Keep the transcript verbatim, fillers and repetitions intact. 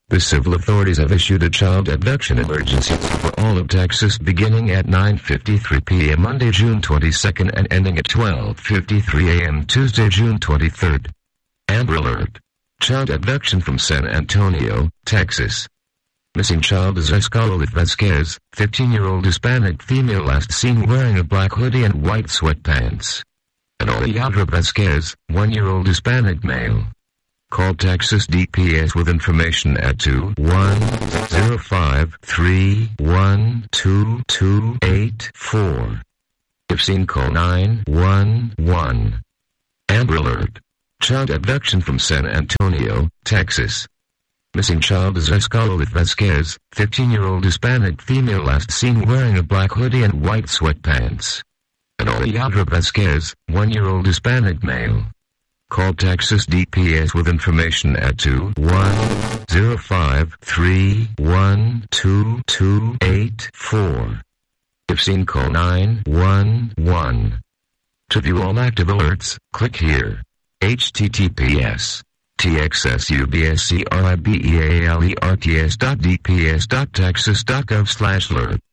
The civil authorities have issued a child abduction emergency for all of Texas beginning at nine fifty-three p m Monday, June twenty-second and ending at twelve fifty-three a m Tuesday, June twenty-third. Amber Alert. Child abduction from San Antonio, Texas. Missing child is Escalolith Vasquez, fifteen-year-old Hispanic female last seen wearing a black hoodie and white sweatpants. And Alejandra Vasquez, one-year-old Hispanic male. Call Texas D P S with information at two one zero five, three one two, two eight four. If seen, call nine one one. Amber Alert. Child abduction from San Antonio, Texas. Missing child is Escalolith Vasquez, fifteen-year-old Hispanic female last seen wearing a black hoodie and white sweatpants. And Alejandra Vasquez, one-year-old Hispanic male. Call Texas D P S with information at two one zero five, three one two, two eight four. If seen, call nine one one. To view all active alerts, click here. H T T P S. T X S U B S C R I B E A L E R T S dot D P S dot Texas dot gov slash alert.